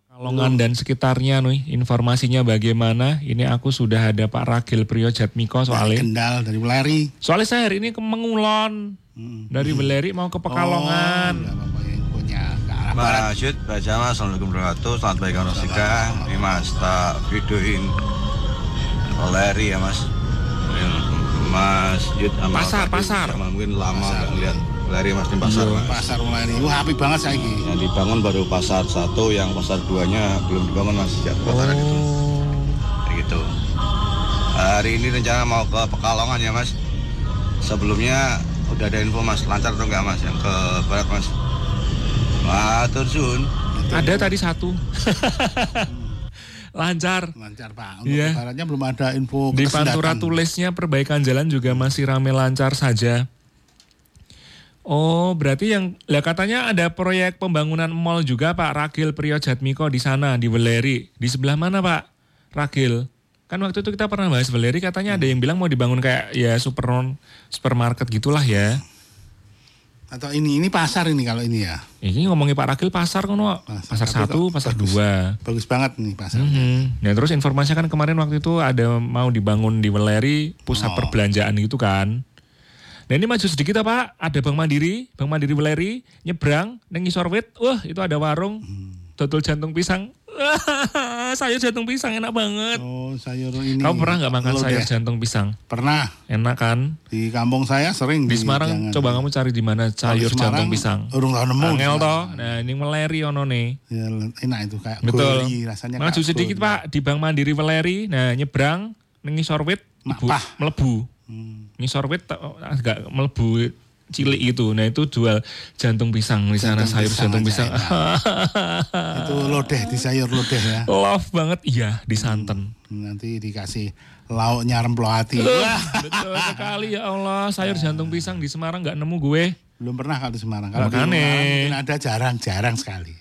Pekalongan dan sekitarnya nih, informasinya bagaimana? Ini aku sudah ada Pak Ragil Priyojatmiko soalnya. Kendal dari Weleri. Soalnya saya hari ini ke Mengulon. Dari Weleri mau ke Pekalongan. Mas Yud, Pak Jamal, Assalamualaikum warahmatullahi wabarakatuh. Selamat pagi kawan Rosika. Ini Mas tak videoin Weleri ya Mas. Mas Yud Pasar. Mungkin lama nggak lihat Weleri Mas di pasar. Pasar Weleri. Wah, apik banget saya ini. Yang dibangun baru pasar 1, yang pasar 2-nya belum dibangun Mas. Kayak gitu. Hari ini rencana mau ke Pekalongan ya Mas. Sebelumnya udah ada info Mas, lancar atau enggak Mas yang ke barat Mas? Matur suwun. Ada tadi 1. Lancar Pak. Untuk baratnya belum ada info. Di Pantura tulisnya perbaikan jalan juga masih rame lancar saja. Oh, berarti yang katanya ada proyek pembangunan mall juga Pak Ragil Priyojatmiko di sana di Weleri. Di sebelah mana Pak Ragil? Kan waktu itu kita pernah bahas Weleri, katanya ada yang bilang mau dibangun kayak ya supermarket gitulah ya. Atau ini pasar ini kalau ini ya. Ini ngomongin Pak Ragil pasar kan, pasar 1, pasar 2. Bagus banget nih pasar. Nah terus informasinya kan kemarin waktu itu ada mau dibangun di Weleri pusat perbelanjaan gitu kan. Nah ini maju sedikit Pak, ada Bank Mandiri Weleri, nyebrang, neng Ngisorwit, wah itu ada warung, dodol jantung pisang. Sayur jantung pisang enak banget. Oh, sayur ini. Kamu pernah nggak makan sayur jantung pisang? Pernah. Enak kan? Di kampung saya sering. Di Semarang coba kamu cari di mana sayur jantung pisang. Urung tau nemu. Angel toh. Nah, ini Weleri ono nih. Ya, enak itu kayak betul. Gori rasanya. Maju sedikit Pak di Bank Mandiri Weleri. Nah, nyebrang ning Ngisorwit melebu. Ngisorwit agak melebu cilik itu. Nah itu jual jantung pisang di sana, sayur jantung pisang. Itu lodeh, di sayur lodeh ya. Love banget, iya di santen. Nanti dikasih lauknya remploati. Betul sekali ya Allah, sayur jantung pisang di Semarang nggak nemu gue. Belum pernah kalau di Semarang. Kalau di mungkin ada jarang sekali.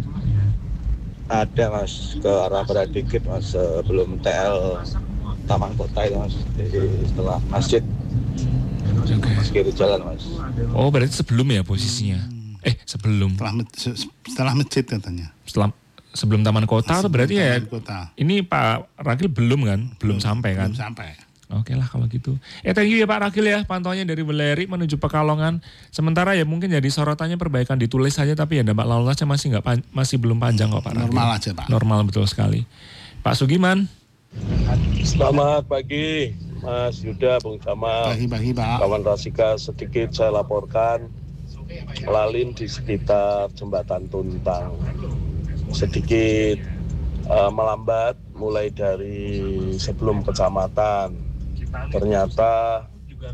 Ada Mas, ke arah barat dikit Mas, sebelum TL Taman Kota itu Mas, setelah masjid. Mas kiri jalan Mas. Oh berarti sebelum ya posisinya? Sebelum. Setelah masjid katanya. Sebelum Taman Kota atau berarti ya? Kota. Ini Pak Ragil belum kan? Belum sampai kan? Belum sampai. Oke lah kalau gitu. Thank you ya Pak Ragil ya, pantauannya dari Weleri menuju Pekalongan. Sementara ya mungkin jadi sorotannya perbaikan ditulis saja, tapi ya dampak lalu lintasnya masih belum panjang kok Pak Ragil. Normal aja Pak. Normal betul sekali. Pak Sugiman. Selamat pagi Mas Yuda, Bung Jamal. Pagi Pak. Kawan Rasika, sedikit saya laporkan lalin di sekitar Jembatan Tuntang sedikit melambat mulai dari sebelum kecamatan. Ternyata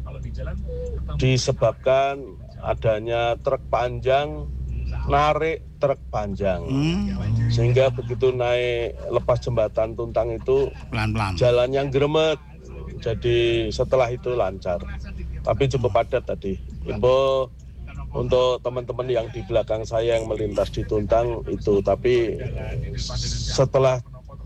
disebabkan adanya truk panjang narik truk panjang, sehingga begitu naik lepas Jembatan Tuntang itu pelan-pelan jalannya gremet. Jadi setelah itu lancar, tapi cukup padat tadi. Info untuk teman-teman yang di belakang saya yang melintas di Tuntang itu, tapi setelah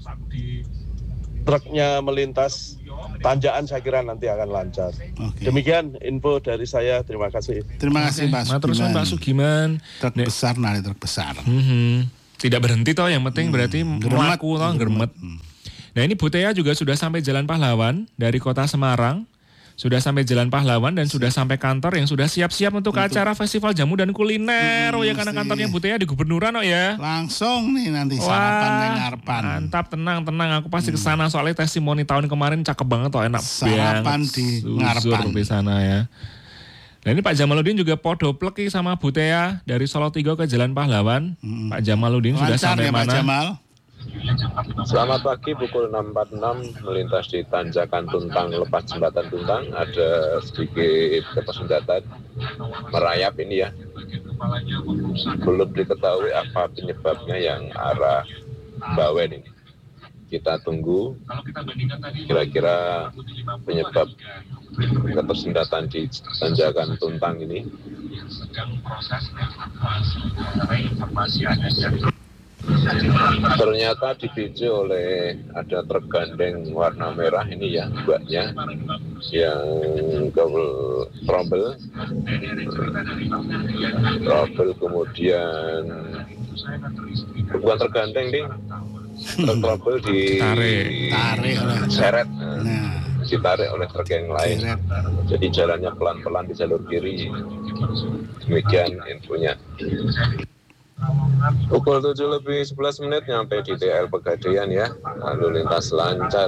truknya melintas tanjakan saya kira nanti akan lancar. Okay. Demikian info dari saya, terima kasih. Terima kasih Pak Sugiman. Pak Sugiman. Truk besar, narik truk besar. Tidak berhenti toh, yang penting berarti melaku toh, germet. Nah ini Butea juga sudah sampai Jalan Pahlawan dari kota Semarang. Sudah sampai Jalan Pahlawan dan sudah sampai kantor yang sudah siap-siap untuk acara Festival Jamu dan Kuliner. Ya karena kantornya Butea di Gubernuran ya. Langsung nih nanti sarapan yang ngarepan. Mantap, tenang. Aku pasti kesana soalnya testimoni tahun kemarin cakep banget toh, enak sarapan banget. Di ngarepan di sana ya. Nah ini Pak Jamaludin juga podoplek sama Butea dari Solo Tigo ke Jalan Pahlawan. Pak Jamaludin sudah sampai ya, mana? Pak Jamal? Selamat pagi, pukul 6.46 melintas di Tanjakan Tuntang lepas Jembatan Tuntang, ada sedikit ketersendataan merayap ini ya. Belum diketahui apa penyebabnya yang arah Bawen ini. Kita tunggu kira-kira penyebab ketersendatan di Tanjakan Tuntang ini. Ternyata dipicu oleh ada truk gandeng warna merah ini ya, mbaknya yang trouble kemudian bukan truk gandeng nih, truk trouble tarik oleh seret. Nah, Ditarik oleh truk yang lain. Jadi jalannya pelan-pelan di jalur kiri. Demikian infonya. Pukul 7:11 nyampe di TL Pegadaian ya. Lalu lintas lancar.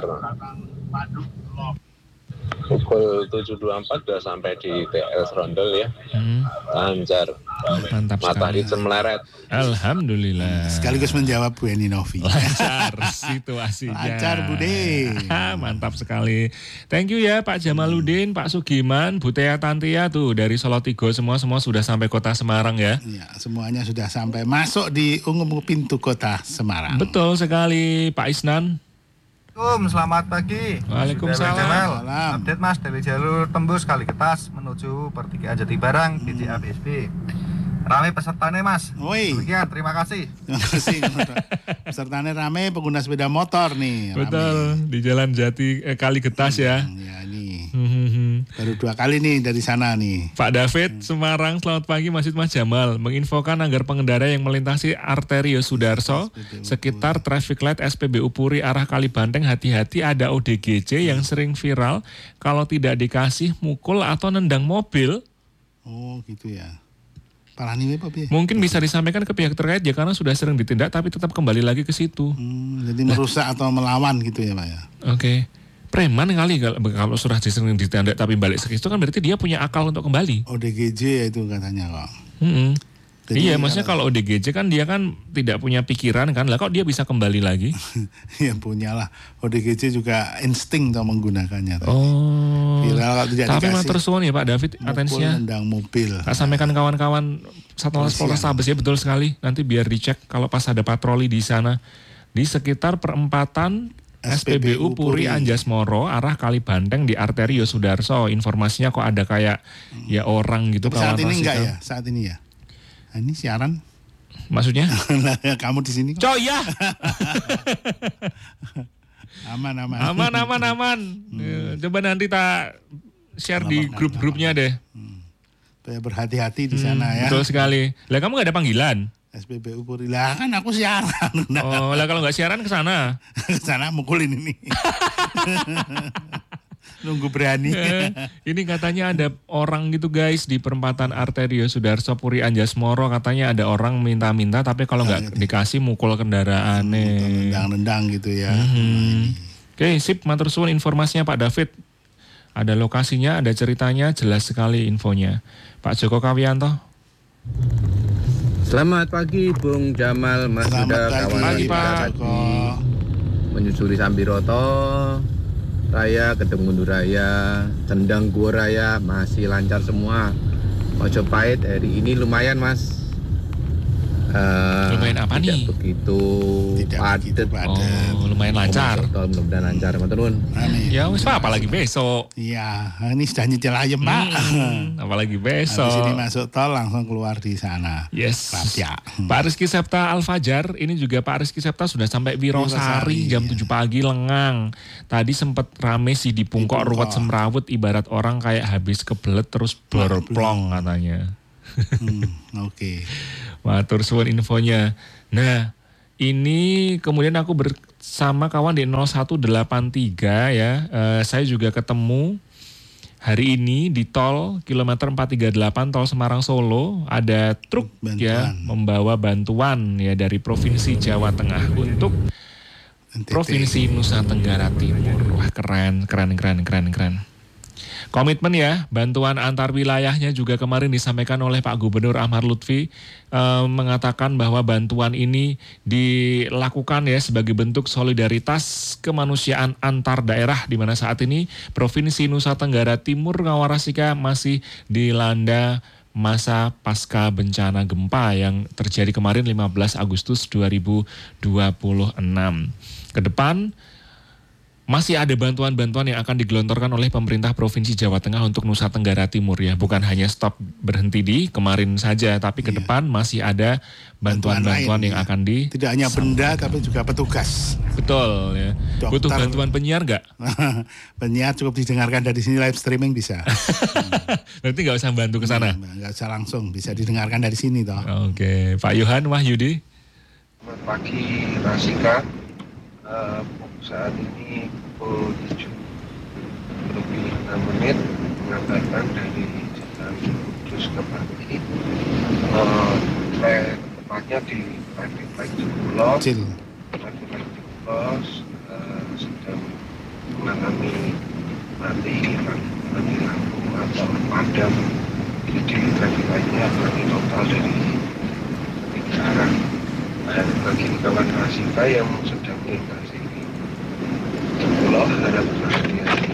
Pukul 7.24 sudah sampai di TL Serondol ya. Lancar. Mantap Matahari sekali. meleret. Alhamdulillah. sekaligus menjawab Bu Eni Novi. Lancar situasinya. Lancar, Bude. Mantap sekali. Thank you ya Pak Jamaludin, Pak Sugiman, Bu Tea Tantia tuh dari Solo Tigo semua sudah sampai kota Semarang ya. Ya, semuanya sudah sampai masuk di pintu kota Semarang. Betul sekali Pak Isnan. Selamat pagi. Waalaikumsalam. Jamal. Update Mas dari jalur tembus Kaliketas menuju pertigaan Jatibarang BCA BSD. Rame pesertanya Mas. Woi. Demikian, terima kasih. Terima kasih. Pesertanya rame, pengguna sepeda motor nih. Rame. Betul, di Jalan Kaliketas ya. Ya nih. Baru 2 kali nih dari sana nih. Pak David, Semarang, selamat pagi Masjid Mas Jamal. Menginfokan agar pengendara yang melintasi arteri Yosudarso sekitar traffic light SPBU Puri arah Kalibanteng hati-hati ada ODGJ yang sering viral kalau tidak dikasih mukul atau nendang mobil. Oh gitu ya. Parani apa ya? Mungkin bisa disampaikan ke pihak terkait ya karena sudah sering ditindak tapi tetap kembali lagi ke situ. Jadi merusak atau melawan gitu ya Pak ya? Oke. Preman kali kalau sudah sering ditindak tapi balik ke situ kan berarti dia punya akal untuk kembali. ODGJ ya itu katanya kok. Jadi Iya, maksudnya kalau ODGJ kan dia kan tidak punya pikiran kan, lah kok dia bisa kembali lagi? Ya punyalah. ODGJ juga insting tuh menggunakannya. Oh. Viral kalau tidak tapi dikasih. matur suwun ya Pak David, atensinya. Nendang mobil. Tak sampaikan kawan-kawan Satlantas Polrestabes ya betul sekali. Nanti biar dicek kalau pas ada patroli di sana di sekitar perempatan SPBU Puri Anjasmoro arah Kalibanteng di arteri Yosudarso. Informasinya kok ada kayak ya orang gitu. Saat ini enggak ya? Saat ini ya? Nah, ini siaran. Maksudnya? Kamu di sini kok. Coy ya. Aman. Coba nanti tak share di grup-grupnya deh. Supaya berhati-hati di sana ya. Betul sekali. Lah kamu nggak ada panggilan? SPBU Puri lah kan aku siaran. Oh, lah kalau nggak siaran ke sana? Ke sana mukulin ini. Nunggu berani. Ini katanya ada orang gitu guys di perempatan arteri Yosudarso Puri Anjasmoro, katanya ada orang minta-minta tapi kalau nggak dikasih mukul kendaraan. Nendang-nendang gitu ya. Oke, sip, matur suwun informasinya Pak David. Ada lokasinya, ada ceritanya, jelas sekali infonya. Pak Joko Kawianto. Selamat pagi Bung Jamal, Mas Yuda, kawan pagi, Pak. Menyusuri Sambiroto Raya, Kedung Mundur Raya, Cendang Gua Raya masih lancar semua. Mojopahit hari ini lumayan Mas. Lumayan apa nih? Tidak begitu padat. Oh, lumayan lancar. Tol mudah-mudahan lancar, maturun. Ya wis Pak, apalagi besok. Iya, ini sudah nyicil ayam Pak. Apalagi besok. Habis ini masuk tol langsung keluar di sana. Yes. Rapia. Pak Rizky Septa Al-Fajar, ini juga Pak Rizky Septa sudah sampai Wirosari jam 7 pagi Lengang. Tadi sempat rame sih di Pungkok ruwet semrawut ibarat orang kayak habis kebelet terus berplong katanya. Oke. Matur suwun infonya. Nah, ini kemudian aku bersama kawan di 0183 ya. Saya juga ketemu hari ini di tol kilometer 438 tol Semarang Solo ada truk ya membawa bantuan ya dari Provinsi Jawa Tengah untuk Provinsi Nusa Tenggara Timur. Wah, keren. Komitmen ya, bantuan antar wilayahnya juga kemarin disampaikan oleh Pak Gubernur Ahmad Lutfi, mengatakan bahwa bantuan ini dilakukan ya sebagai bentuk solidaritas kemanusiaan antar daerah, di mana saat ini Provinsi Nusa Tenggara Timur Ngawarasika masih dilanda masa pasca bencana gempa yang terjadi kemarin 15 Agustus 2026. Ke depan Masih ada bantuan-bantuan yang akan digelontorkan oleh pemerintah Provinsi Jawa Tengah untuk Nusa Tenggara Timur ya. Bukan hanya stop berhenti di kemarin saja, tapi ke depan masih ada bantuan-bantuan yang akan di... Tidak hanya benda, tapi juga petugas. Betul ya. Dokter. Butuh bantuan penyiar nggak? Penyiar cukup didengarkan dari sini, live streaming bisa. Berarti nggak usah bantu ke sana? Nggak usah langsung, bisa didengarkan dari sini toh. Oke, Pak Yohan Wahyudi. Selamat pagi, Rasika. Saat ini pukul 7 lebih 6 menit mengabarkan dari Jalan Kudus ke Pati. Saya tepatnya di traffic light Jekulo. Traffic light Jekulo sedang mengalami mati lampu atau padam. Jadi traffic lightnya mati total dari 3 arah. Dan bagi kawan Rasika yang sedang melintasi Jekulo harap berhati-hati.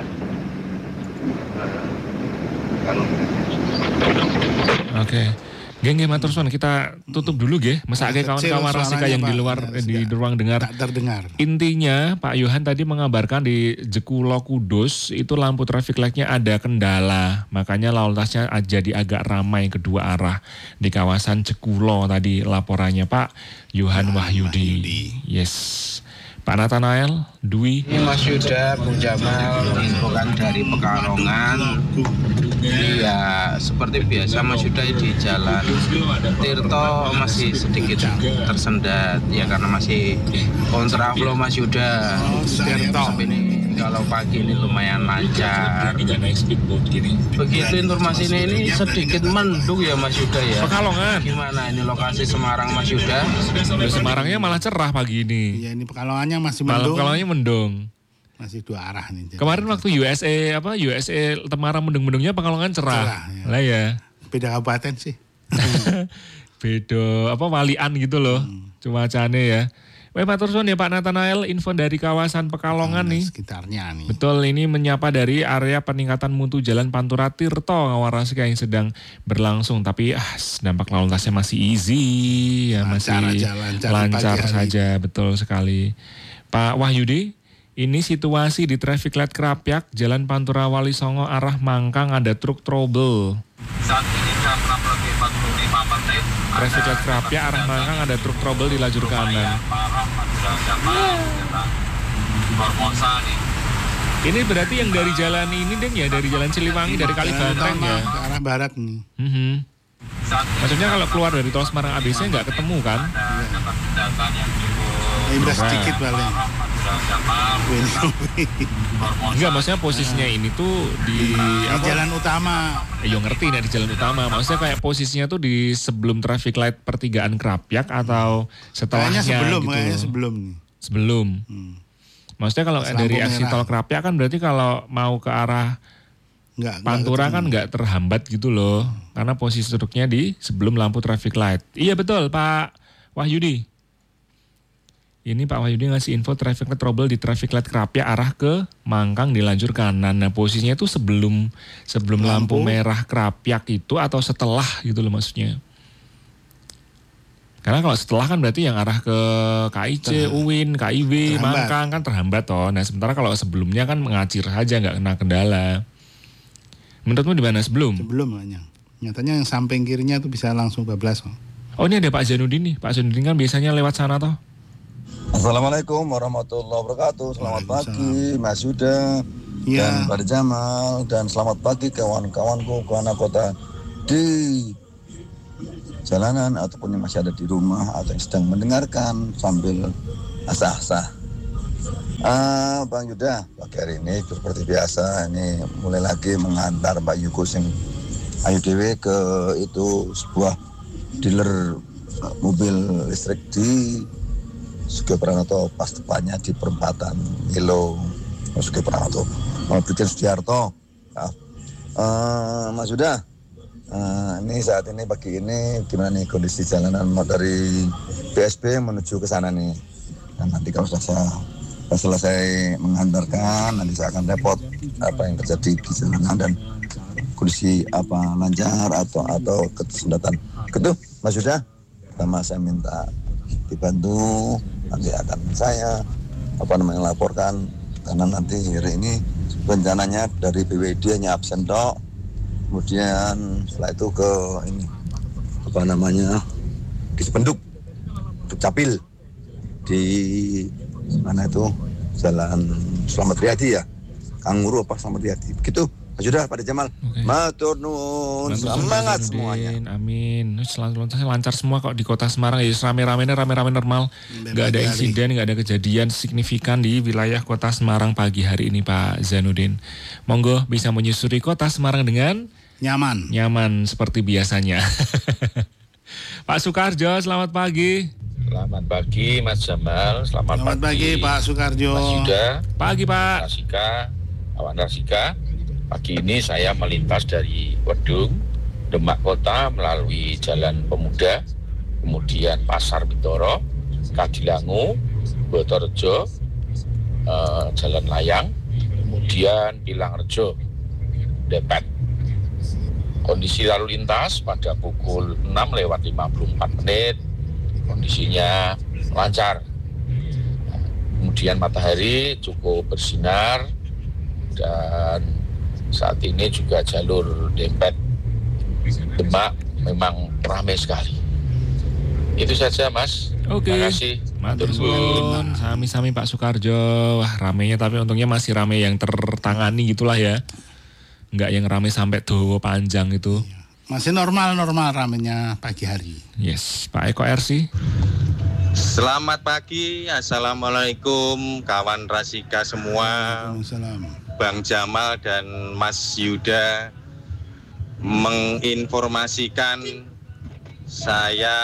Oke. Geng matur suwun, kita tutup dulu nggih. Mesake kawan-kawan Rasika yang di luar di ruang dengar. Tak terdengar. Intinya Pak Yohan tadi mengabarkan di Jekulo Kudus itu lampu traffic light-nya ada kendala. Makanya lalu lintasnya jadi agak ramai kedua arah di kawasan Jekulo tadi laporannya Pak Yohan Wahyudi. Yes. Pak Nathanael, Dwi. Ini Mas Yuda, Bung Jamal, infokan dari Pekalongan. Iya, seperti biasa Mas Yuda di jalan Tirto masih sedikit tersendat. Ya karena masih kontraflow Mas Yuda. Tapi ini kalau pagi ini lumayan lancar. Begitu informasinya ini sedikit mendung ya Mas Yuda ya. Pekalongan. Gimana ini lokasi Semarang Mas Yuda? Semarangnya malah cerah pagi ini. Iya, ini Pekalongannya masih mendung. Pekalongannya mendung. Masih 2 arah nih. Kemarin waktu USA Semarang mendung-mendungnya Pekalongan cerah. Lah ya. Beda kabupaten sih. Beda walian gitu loh. Cuacanya ya. Matur suwun ya Pak Nathanael, info dari kawasan Pekalongan nih. Sekitarnya nih. Betul, ini menyapa dari area peningkatan mutu Jalan Pantura Tirto Ngawarasika yang sedang berlangsung, tapi dampak lalu lintasnya masih easy ya, lancar saja, betul sekali. Pak Wahyudi, ini situasi di traffic light Krapyak Jalan Pantura Wali Songo arah Mangkang ada truk trouble. Saat ini jam 6:45 menit. Traffic light Krapyak arah Mangkang ada truk trouble di lajur kanan. Ini berarti yang dari jalan ini deng ya, dari jalan Siliwangi, dari Kalibanteng ya. Ke arah barat nih. Maksudnya kalau keluar dari tol Semarang ABC nggak ketemu kan? Imbas sedikit paling. Enggak, maksudnya posisinya ini tuh di jalan utama. Yo ngerti nih di jalan utama. Maksudnya kayak posisinya tuh di sebelum traffic light pertigaan Krapyak atau setelahnya kayaknya gitu. Sebelum. Maksudnya kalau dari exit tol Krapyak kan berarti kalau mau ke arah Pantura kan nggak terhambat gitu loh. Karena posisi duduknya di sebelum lampu traffic light. Iya betul Pak Wahyudi. Ini Pak Wahyudi ngasih info traffic light trouble di traffic light Krapyak arah ke Mangkang di lajur kanan. Nah posisinya itu sebelum lampu merah Krapyak itu atau setelah gitu loh maksudnya. Karena kalau setelah kan berarti yang arah ke KIC, UIN, KIW, Mangkang kan terhambat toh. Nah sementara kalau sebelumnya kan mengacir saja nggak kena kendala. Menurutmu di mana sebelum? Sebelum hanya. Nyatanya yang samping kirinya tuh bisa langsung bablas. Oh ini ada Pak Zainuddin nih. Pak Zainuddin kan biasanya lewat sana toh. Assalamualaikum warahmatullahi wabarakatuh. Selamat pagi Mas Yuda dan Pak Jamal, dan selamat pagi kawan-kawanku ke anak kota di jalanan ataupun yang masih ada di rumah atau yang sedang mendengarkan sambil asah-asah. Bang Yuda, pagi hari ini seperti biasa ini mulai lagi mengantar Mbak Yuko sing Ayu Dewe ke itu sebuah dealer mobil listrik di Sugih Pranoto, pas tepatnya di perempatan Milo Sugih Pranoto, Brigjen Sudiarto. Mas Yuda, ini saat ini pagi ini gimana nih kondisi jalanan dari BSB menuju ke sana nih? Dan nanti kalau sudah selesai mengantarkan, nanti saya akan repot apa yang terjadi di jalanan dan kondisi apa lancar atau kesendatan. Gitu, Mas Yuda. Pertama saya minta dibantu, nanti akan saya laporkan karena nanti hari ini rencananya dari BWD hanya absen tok. Kemudian setelah itu ke ini apa namanya di Sependuk, Dukcapil di mana itu Jalan Slamet Riyadi ya, Kanguru apa Slamet Riyadi begitu. Sudah Pak Jamal, matur nuwun, semangat semuanya. Amin. Lancar semua kok di Kota Semarang ya, rame-rame normal. Gak ada insiden, gak ada kejadian signifikan di wilayah Kota Semarang pagi hari ini Pak Zainuddin. Monggo bisa menyusuri Kota Semarang dengan nyaman seperti biasanya. Pak Sukarjo, selamat pagi. Selamat pagi Mas Jamal, selamat pagi Pak Sukarjo. Mas Yuda. Pagi Pak. Rasika. Pagi ini saya melintas dari Wedung, Demak Kota melalui Jalan Pemuda, kemudian Pasar Bintoro, Kadilangu, Botorejo, Jalan Layang, kemudian Pilangrejo, Depet. Kondisi lalu lintas pada pukul 6:54, kondisinya lancar. Kemudian matahari cukup bersinar dan saat ini juga jalur Dempet Demak memang ramai sekali. Itu saja Mas. Oke. Terima kasih. Matur suwun. Sami-sami Pak Sukarjo. Wah ramenya, tapi untungnya masih rame yang tertangani gitulah ya. Enggak yang rame sampai dowo panjang itu. Masih normal ramenya pagi hari. Yes, Pak Eko RC. Selamat pagi, Assalamualaikum kawan Rasika semua. Bang Jamal dan Mas Yuda menginformasikan saya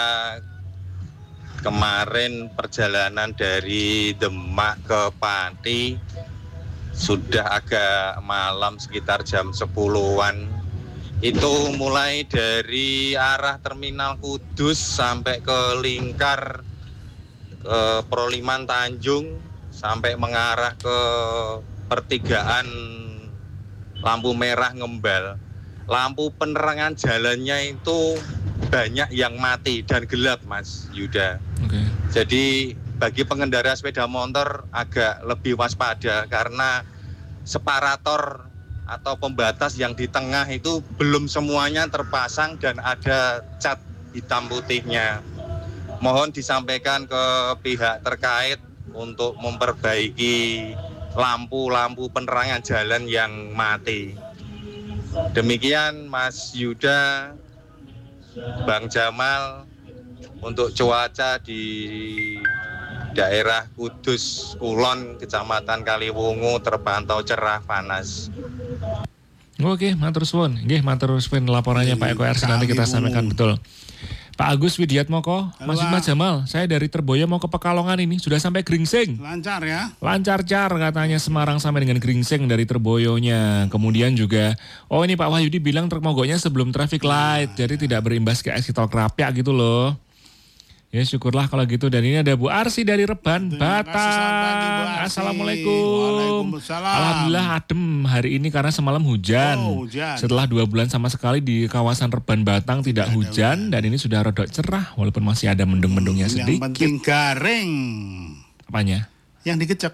kemarin perjalanan dari Demak ke Pati sudah agak malam sekitar jam 10-an. Itu mulai dari arah Terminal Kudus sampai ke Lingkar, ke Proliman Tanjung, sampai mengarah ke pertigaan lampu merah Ngembal. Lampu penerangan jalannya itu banyak yang mati dan gelap Mas Yuda. Jadi bagi pengendara sepeda motor agak lebih waspada karena separator atau pembatas yang di tengah itu belum semuanya terpasang dan ada cat hitam putihnya. Mohon disampaikan ke pihak terkait untuk memperbaiki lampu-lampu penerangan jalan yang mati. Demikian Mas Yuda, Bang Jamal, untuk cuaca di daerah Kudus Kulon, Kecamatan Kaliwungu terpantau cerah panas. Oke, matur suwun. Nggih, matur suwun laporannya Pak Eko RC, nanti kita sampaikan betul. Pak Agus Widiatmoko, Mas Jamal, saya dari Terboyo mau ke Pekalongan ini, sudah sampai Gringsing. Lancar ya? Lancar katanya Semarang sampai dengan Gringsing dari Terboyonya. Kemudian juga, ini Pak Wahyudi bilang truk mogoknya sebelum traffic light, jadi tidak berimbas ke eksit tol Krapyak gitu loh. Ya syukurlah kalau gitu. Dan ini ada Bu Arsi dari Reban, Batang. Assalamualaikum. Alhamdulillah adem hari ini karena semalam hujan. Setelah 2 bulan sama sekali di kawasan Reban Batang tidak hujan. Dan ini sudah rodok cerah walaupun masih ada mendung-mendungnya sedikit. Yang penting garing. Apanya? Yang dikecek.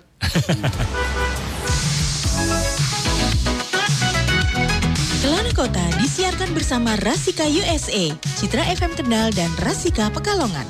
Kelana Kota disiarkan bersama Rasika USA, Citra FM Kendal dan Rasika Pekalongan.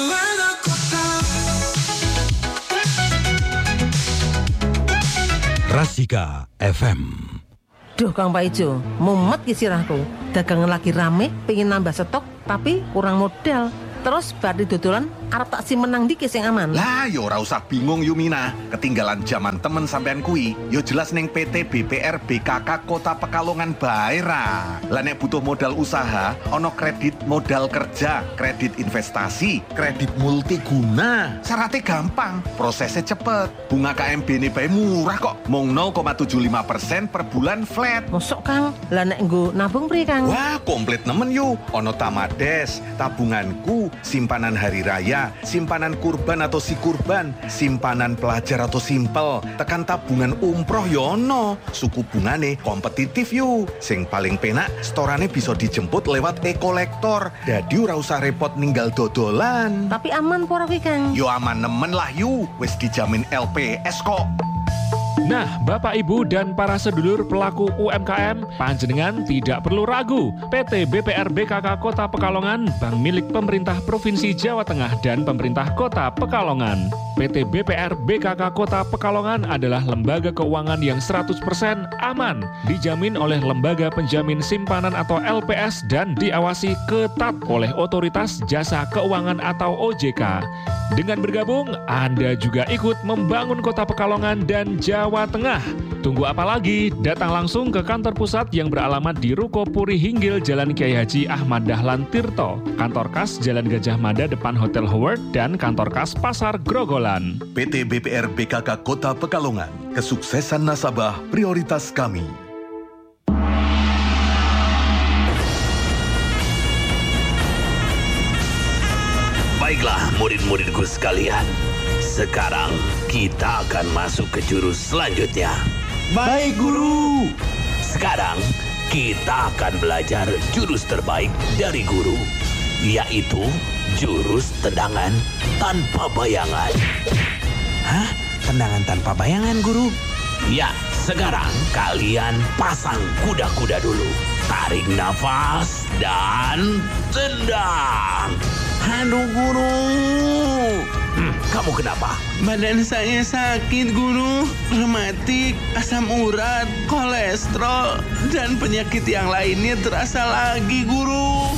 Rasika FM. Duh Kang Pak Ijo, mumet ki sirahku. Dagangan lagi rame, pengen nambah stok, tapi kurang modal. Terus bar di dodolan arep tak menang dikit sing aman. Lah yo ora usah bingung Yumina, ketinggalan zaman temen sampean kui. Yo jelas ning PT BPR BKK Kota Pekalongan bae ra. Lah nek butuh modal usaha, ono kredit modal kerja, kredit investasi, kredit multiguna. Syaratnya gampang, prosesnya cepet. Bunga KMB ini bae murah kok, mung 0,75% per bulan flat. Mosok Kang, lah nek nggo nabung pri Kang? Wah, komplit nemen yo. Ono Tamades, tabunganku, simpanan hari raya, simpanan kurban atau si kurban, simpanan pelajar atau simpel, tekan tabungan umroh yono, suku bungane kompetitif yuk. Sing paling penak, storane bisa dijemput lewat e-kolektor, dadi ora usah repot ninggal dodolan. Tapi aman pora kuwi Kang? Yo aman nemen lah yuk, wis dijamin LPS kok. Nah, Bapak Ibu dan para sedulur pelaku UMKM, panjenengan tidak perlu ragu. PT BPR BKK Kota Pekalongan, bank milik pemerintah Provinsi Jawa Tengah dan pemerintah Kota Pekalongan. PT BPR BKK Kota Pekalongan adalah lembaga keuangan yang 100% aman, dijamin oleh Lembaga Penjamin Simpanan atau LPS dan diawasi ketat oleh Otoritas Jasa Keuangan atau OJK. Dengan bergabung, Anda juga ikut membangun Kota Pekalongan dan Jawa Tengah. Tunggu apa lagi? Datang langsung ke kantor pusat yang beralamat di Ruko Puri Hinggil, Jalan Kiai Haji Ahmad Dahlan Tirto, kantor kas Jalan Gajah Mada depan Hotel Howard, dan kantor kas Pasar Grogolan. PT BPR BKK Kota Pekalongan, kesuksesan nasabah prioritas kami. Baiklah murid-muridku sekalian, sekarang kita akan masuk ke jurus selanjutnya. Baik, Guru. Sekarang kita akan belajar jurus terbaik dari guru, yaitu jurus tendangan tanpa bayangan. Hah? Tendangan tanpa bayangan, Guru? Ya, sekarang kalian pasang kuda-kuda dulu. Tarik nafas dan tendang. Aduh, Guru. Kamu kenapa? Badan saya sakit, Guru. Rematik, asam urat, kolesterol, dan penyakit yang lainnya terasa lagi, Guru.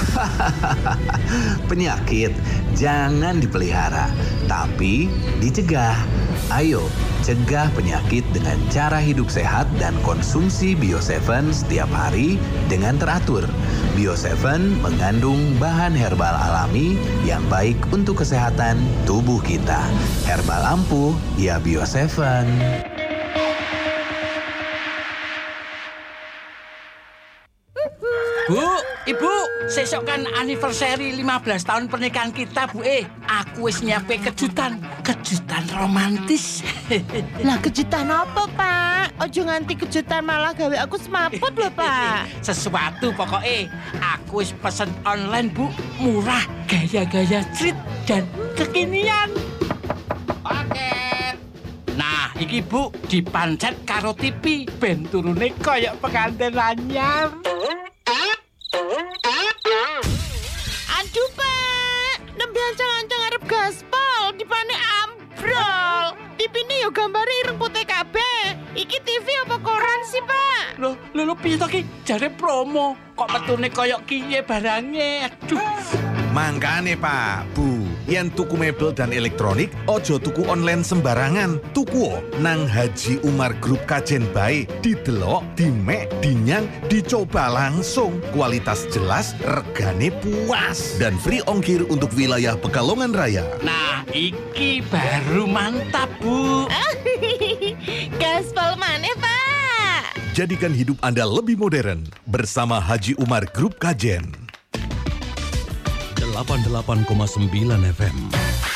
Penyakit jangan dipelihara, tapi dicegah. Ayo, cegah penyakit dengan cara hidup sehat dan konsumsi Bio7 setiap hari dengan teratur. Bio7 mengandung bahan herbal alami yang baik untuk kesehatan tubuh kita. Herbal ampuh, ya Bio7. Bu, Ibu, sesok kan anniversary 15 tahun pernikahan kita, Bu. Aku wis nyiapke kejutan romantis. Lah kejutan apa, Pak? Ojo nganti kejutan malah gawe aku semaput lho, Pak. Sesuatu pokoknya. Aku wis pesen online, Bu. Murah, gaya-gaya street dan kekinian. Paket. Nah, iki Bu, dipancet karo TV, ben turune koyok pengantin anyar. Aduh, Pak, nembe ancang-ancang arep gaspol, dipane ambrol. TV-ne yo gambare ireng putih kabeh. Iki TV apa koran sih, Pak? Lho piye to ki? Jare promo. Kok metune koyok kiye barange? Aduh. Mangkane Pak, Bu, yen tuku mebel dan elektronik, ojo tuku online sembarangan. Tuku nang Haji Umar Group Kajen bae. Didelok, dimek, dinyang, dicoba langsung. Kualitas jelas, regane puas. Dan free ongkir untuk wilayah Pekalongan Raya. Nah, iki baru mantap, Bu. Gaspol maneh, Pak. Jadikan hidup Anda lebih modern bersama Haji Umar Group Kajen. 88,9 FM.